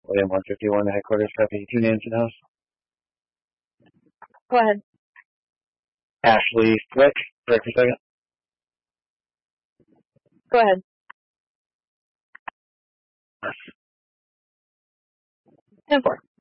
William 151, headquarters, copy. 2 names in house. Go ahead. Ashley Flick, director second. Go ahead. 10-4.